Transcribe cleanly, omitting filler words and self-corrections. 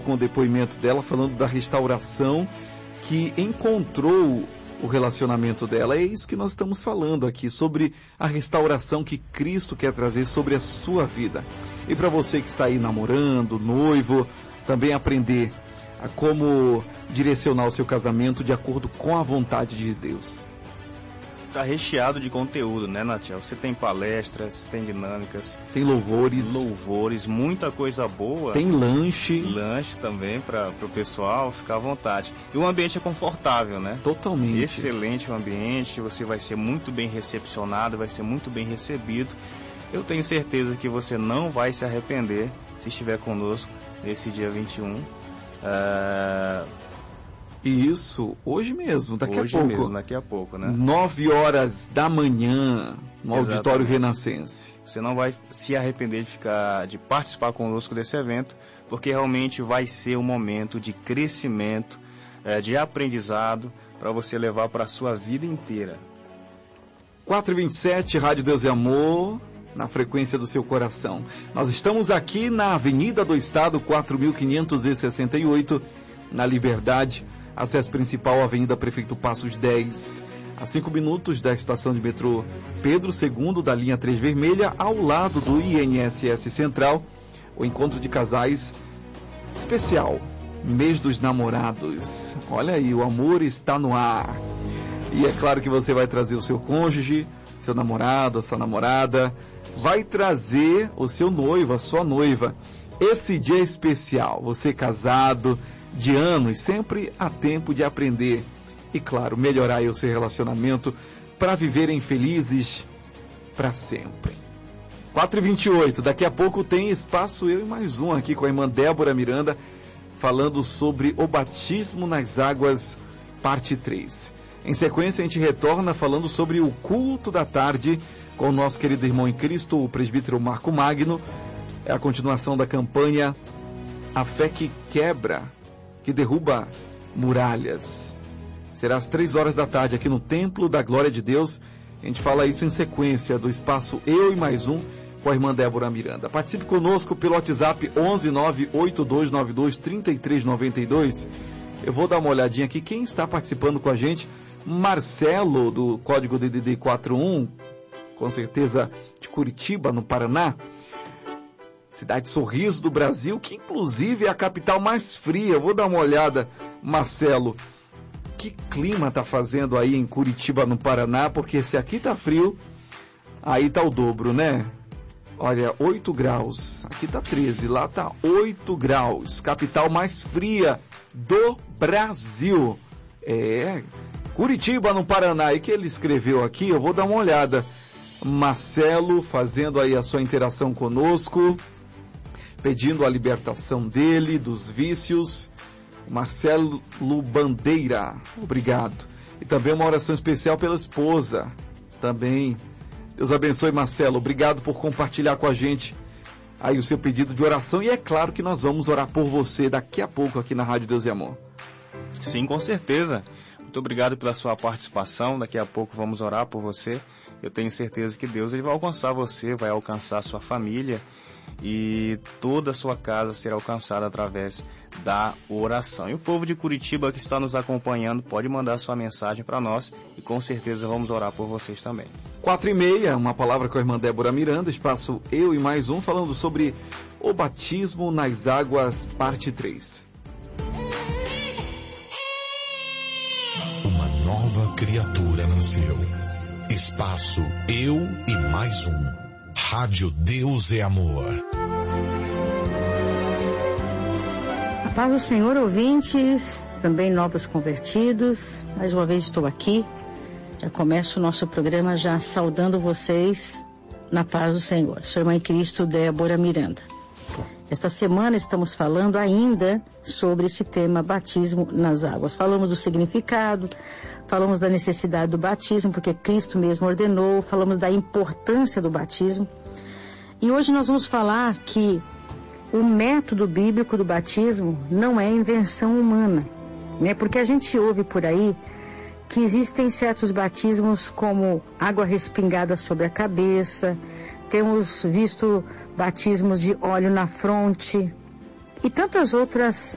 com o depoimento dela, falando da restauração que encontrou o relacionamento dela. É isso que nós estamos falando aqui, sobre a restauração que Cristo quer trazer sobre a sua vida. E para você que está aí namorando, noivo, também aprender a como direcionar o seu casamento de acordo com a vontade de Deus. Está recheado de conteúdo, né, Natiel? Você tem palestras, tem dinâmicas, tem louvores, muita coisa boa. Tem lanche também para o pessoal ficar à vontade. E o ambiente é confortável, né? Totalmente. Excelente o ambiente, você vai ser muito bem recepcionado, vai ser muito bem recebido. Eu tenho certeza que você não vai se arrepender se estiver conosco nesse dia 21. Isso, hoje mesmo, daqui a pouco, né? 9 horas da manhã, no Exatamente. Auditório Renascense. Você não vai se arrepender de participar conosco desse evento, porque realmente vai ser um momento de crescimento, de aprendizado, para você levar para a sua vida inteira. 4h27, Rádio Deus e Amor, na frequência do seu coração. Nós estamos aqui na Avenida do Estado, 4.568, na Liberdade, acesso principal, Avenida Prefeito Passos 10, a 5 minutos da estação de metrô Pedro II, da linha 3 vermelha, ao lado do INSS Central, o encontro de casais especial, mês dos namorados. Olha aí, o amor está no ar. E é claro que você vai trazer o seu cônjuge, seu namorado, a sua namorada, vai trazer o seu noivo, a sua noiva. Esse dia é especial, você casado, de anos, sempre há tempo de aprender e, claro, melhorar aí o seu relacionamento para viverem felizes para sempre. 4h28, daqui a pouco tem espaço eu e mais um aqui com a irmã Débora Miranda, falando sobre o batismo nas águas, parte 3. Em sequência, a gente retorna falando sobre o culto da tarde com o nosso querido irmão em Cristo, o presbítero Marco Magno. É a continuação da campanha A Fé que Quebra, que derruba muralhas. Será às 3 horas da tarde aqui no Templo da Glória de Deus. A gente fala isso em sequência do espaço Eu e Mais Um com a irmã Débora Miranda. Participe conosco pelo WhatsApp 11982923392. Eu vou dar uma olhadinha aqui. Quem está participando com a gente? Marcelo, do código DDD 41, com certeza de Curitiba, no Paraná. Cidade Sorriso do Brasil, que inclusive é a capital mais fria. Eu vou dar uma olhada, Marcelo. Que clima tá fazendo aí em Curitiba, no Paraná? Porque se aqui tá frio, aí tá o dobro, né? Olha, 8 graus. Aqui tá 13, lá tá 8 graus. Capital mais fria do Brasil. É, Curitiba, no Paraná. E que ele escreveu aqui, eu vou dar uma olhada. Marcelo fazendo aí a sua interação conosco, pedindo a libertação dele, dos vícios. Marcelo Bandeira, obrigado. E também uma oração especial pela esposa, também. Deus abençoe, Marcelo, obrigado por compartilhar com a gente aí o seu pedido de oração. E é claro que nós vamos orar por você daqui a pouco aqui na Rádio Deus e Amor. Sim, com certeza. Muito obrigado pela sua participação. Daqui a pouco vamos orar por você. Eu tenho certeza que Deus ele vai alcançar você, vai alcançar a sua família e toda a sua casa será alcançada através da oração. E o povo de Curitiba que está nos acompanhando pode mandar sua mensagem para nós e com certeza vamos orar por vocês também. 4h30, uma palavra com a irmã Débora Miranda, espaço Eu e Mais Um, falando sobre o batismo nas águas, parte 3. Uma nova criatura nasceu. Espaço Eu e Mais Um. Rádio Deus é Amor. A paz do Senhor, ouvintes, também novos convertidos. Mais uma vez estou aqui. Já começo o nosso programa já saudando vocês na paz do Senhor. Sou irmã em Cristo, Débora Miranda. Esta semana estamos falando ainda sobre esse tema batismo nas águas. Falamos do significado, falamos da necessidade do batismo, porque Cristo mesmo ordenou, falamos da importância do batismo. E hoje nós vamos falar que o método bíblico do batismo não é invenção humana, né? Porque a gente ouve por aí que existem certos batismos como água respingada sobre a cabeça, temos visto batismos de óleo na fronte e tantas outras